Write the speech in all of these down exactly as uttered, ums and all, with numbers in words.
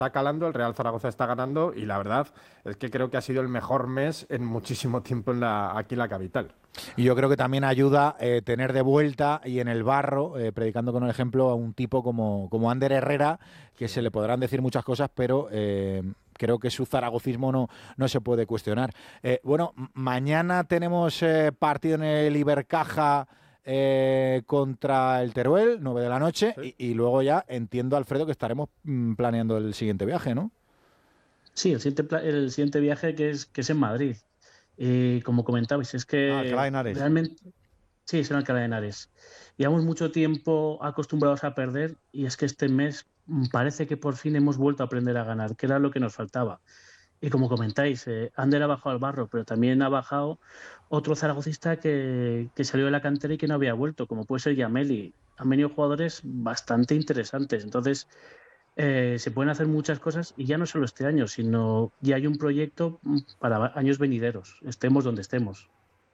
está calando, el Real Zaragoza está ganando y la verdad es que creo que ha sido el mejor mes en muchísimo tiempo en la, aquí en la capital. Y yo creo que también ayuda eh, tener de vuelta y en el barro, eh, predicando con el ejemplo, a un tipo como, como Ander Herrera, que se le podrán decir muchas cosas, pero eh, creo que su zaragocismo no, no se puede cuestionar. Eh, bueno, mañana tenemos eh, partido en el Ibercaja eh, contra el Teruel, nueve de la noche, sí. y, y luego ya entiendo, Alfredo, que estaremos mm, planeando el siguiente viaje, ¿no? Sí, el siguiente, el siguiente viaje que es, que es en Madrid. Eh, como comentabais, es que ah, Alcalá de Henares. Realmente sí, es en Alcalá de Henares. Llevamos mucho tiempo acostumbrados a perder y es que este mes parece que por fin hemos vuelto a aprender a ganar, que era lo que nos faltaba. Y como comentáis, eh, Ander ha bajado al barro, pero también ha bajado otro zaragocista que, que salió de la cantera y que no había vuelto, como puede ser Yameli. Han venido jugadores bastante interesantes. Entonces, Eh, se pueden hacer muchas cosas y ya no solo este año, sino ya hay un proyecto para años venideros, estemos donde estemos.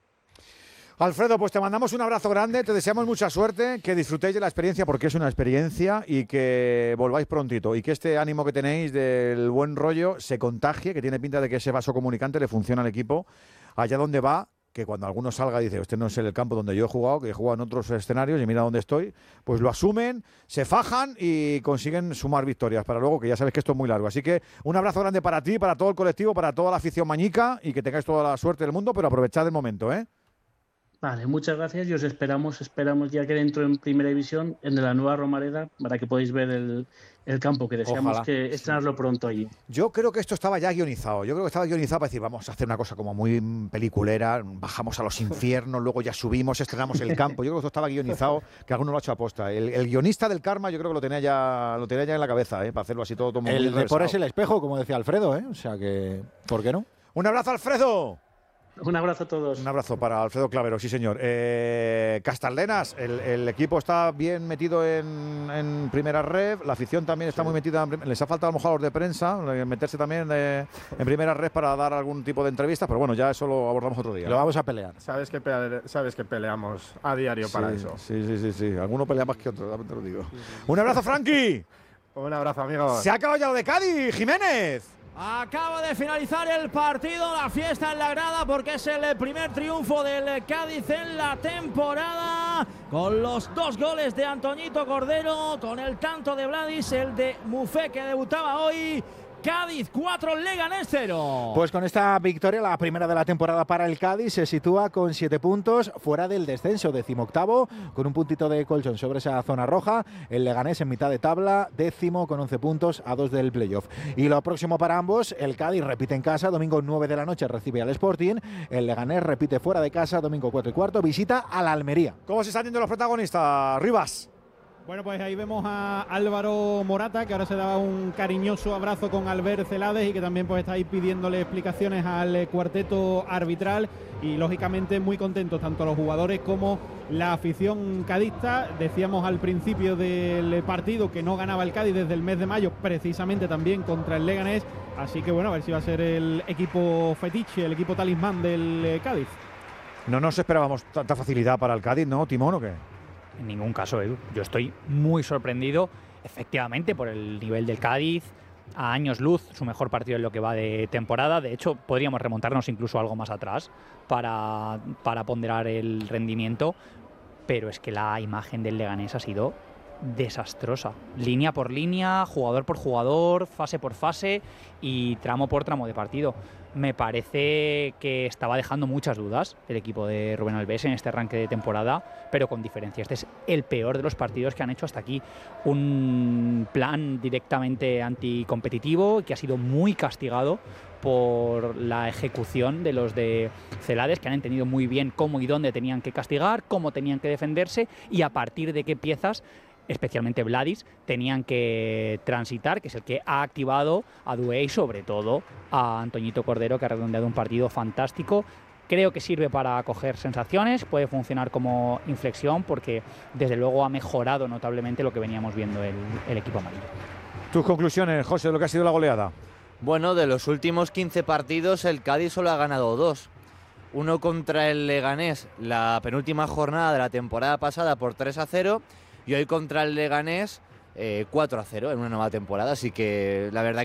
Alfredo, pues te mandamos un abrazo grande, te deseamos mucha suerte, que disfrutéis de la experiencia porque es una experiencia y que volváis prontito y que este ánimo que tenéis del buen rollo se contagie, que tiene pinta de que ese vaso comunicante le funciona al equipo allá donde va, que cuando alguno salga y dice, este no es el campo donde yo he jugado, que he jugado en otros escenarios y mira dónde estoy, pues lo asumen, se fajan y consiguen sumar victorias para luego, que ya sabes que esto es muy largo. Así que un abrazo grande para ti, para todo el colectivo, para toda la afición mañica y que tengáis toda la suerte del mundo, pero aprovechad el momento, ¿eh? Vale, muchas gracias y os esperamos, esperamos ya que dentro en Primera División, en la nueva Romareda, para que podáis ver el, el campo, que deseamos Ojalá. que estrenarlo pronto allí. Yo creo que esto estaba ya guionizado, yo creo que estaba guionizado para decir, vamos a hacer una cosa como muy peliculera, bajamos a los infiernos, luego ya subimos, estrenamos el campo. Yo creo que esto estaba guionizado, que alguno lo ha hecho a posta. El, el guionista del karma yo creo que lo tenía ya, lo tenía ya en la cabeza, ¿eh? Para hacerlo así todo, todo muy El deporte es el espejo, como decía Alfredo, ¿eh? O sea que, ¿por qué no? Un abrazo, Alfredo. Un abrazo a todos. Un abrazo para Alfredo Clavero, sí señor. Eh, Castaldenas, el, el equipo está bien metido en, en primera red, la afición también está sí. muy metida, en, les ha faltado a lo mejor a los de prensa, meterse también de, en primera red para dar algún tipo de entrevistas, pero bueno, ya eso lo abordamos otro día. Lo vamos a pelear. Sabes que, pele, sabes que peleamos a diario sí, para eso. Sí, sí, sí, sí. Alguno pelea más que otro, te lo digo. Sí, sí. Un abrazo, Frankie. Un abrazo, amigos. Se ha acabado ya lo de Cádiz, Jiménez. Acaba de finalizar el partido, la fiesta en la grada, porque es el primer triunfo del Cádiz en la temporada, con los dos goles de Antoñito Cordero, con el tanto de Vladis, el de Mufé que debutaba hoy. Cádiz cuatro, Leganés cero. Pues con esta victoria, la primera de la temporada para el Cádiz, se sitúa con siete puntos fuera del descenso, decimoctavo, con un puntito de colchón sobre esa zona roja. El Leganés en mitad de tabla, décimo con once puntos a dos del playoff. Y lo próximo para ambos, el Cádiz repite en casa, domingo nueve de la noche recibe al Sporting. El Leganés repite fuera de casa, domingo cuatro y cuarto, visita a la Almería. ¿Cómo se están yendo los protagonistas, Rivas? Bueno, pues ahí vemos a Álvaro Morata, que ahora se daba un cariñoso abrazo con Albert Celades y que también pues está ahí pidiéndole explicaciones al cuarteto arbitral y lógicamente muy contentos tanto los jugadores como la afición cadista. Decíamos al principio del partido que no ganaba el Cádiz desde el mes de mayo, precisamente también contra el Leganés, así que bueno, a ver si va a ser el equipo fetiche, el equipo talismán del Cádiz. No nos esperábamos tanta facilidad para el Cádiz, ¿no, Timón, o qué? En ningún caso, Edu. Yo estoy muy sorprendido, efectivamente, por el nivel del Cádiz. A años luz, su mejor partido en lo que va de temporada. De hecho, podríamos remontarnos incluso algo más atrás para, para ponderar el rendimiento. Pero es que la imagen del Leganés ha sido desastrosa. Línea por línea, jugador por jugador, fase por fase y tramo por tramo de partido. Me parece que estaba dejando muchas dudas el equipo de Rubén Albés en este arranque de temporada, pero con diferencia. Este es el peor de los partidos que han hecho hasta aquí. Un plan directamente anticompetitivo que ha sido muy castigado por la ejecución de los de Celades, que han entendido muy bien cómo y dónde tenían que castigar, cómo tenían que defenderse y a partir de qué piezas, especialmente Vladis, tenían que transitar, que es el que ha activado a Dué y sobre todo a Antoñito Cordero, que ha redondeado un partido fantástico. Creo que sirve para coger sensaciones, puede funcionar como inflexión porque desde luego ha mejorado notablemente lo que veníamos viendo el, el equipo amarillo. Tus conclusiones, José, de lo que ha sido la goleada. Bueno, de los últimos quince partidos el Cádiz solo ha ganado dos. Uno contra el Leganés, la penúltima jornada de la temporada pasada por tres a cero y hoy contra el Leganés eh, cuatro a cero en una nueva temporada, así que la verdad que